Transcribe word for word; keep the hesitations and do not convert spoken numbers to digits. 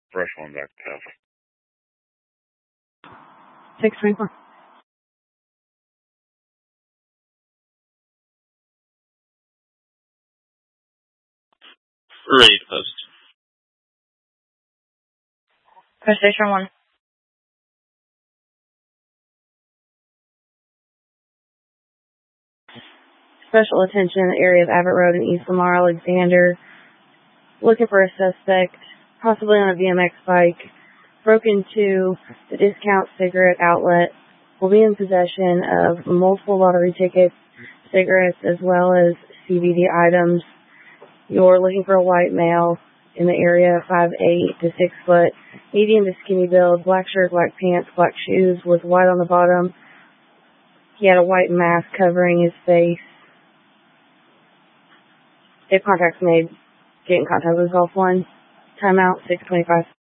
Brush one back to Alpha. six twenty-four. Ready to post. Post station one. Special attention in the area of Abbott Road and East Lamar Alexander. Looking for a suspect, possibly on a B M X bike. Broke into the discount cigarette outlet. Will be in possession of multiple lottery tickets, cigarettes, as well as C B D items. You're looking for a white male in the area, five eight to six foot, medium to skinny build, black shirt, black pants, black shoes with white on the bottom. He had a white mask covering his face. If contact's made, get in contact with Golf one. Timeout, six twenty-five.